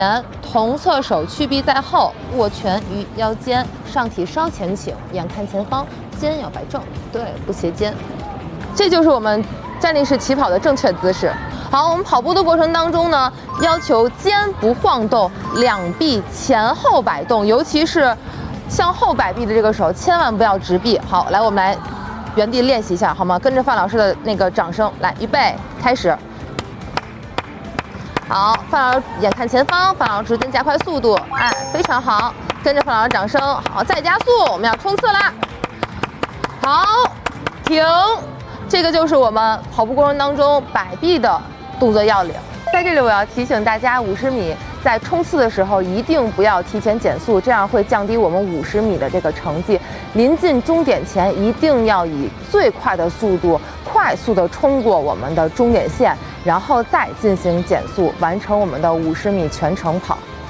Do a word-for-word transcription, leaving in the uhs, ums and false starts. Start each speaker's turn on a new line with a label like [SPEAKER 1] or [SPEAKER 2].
[SPEAKER 1] 同侧手屈臂在后，握拳于腰间，上体稍前倾，眼看前方，肩要摆正，对，不斜肩。这就是我们站立式起跑的正确姿势。好，我们跑步的过程当中呢，要求肩不晃动，两臂前后摆动，尤其是向后摆臂的这个手，千万不要直臂。好，来，我们来原地练习一下，好吗？跟着范老师的那个掌声，来，预备，开始。好，范老师眼看前方，范老师跟加快速度，哎，非常好，跟着范老师掌声，好，再加速，我们要冲刺啦！好，停，这个就是我们跑步过程当中摆臂的动作要领。在这里我要提醒大家，五十米在冲刺的时候一定不要提前减速，这样会降低我们五十米的这个成绩。临近终点前一定要以最快的速度快速的冲过我们的终点线，然后再进行减速，完成我们的五十米全程跑。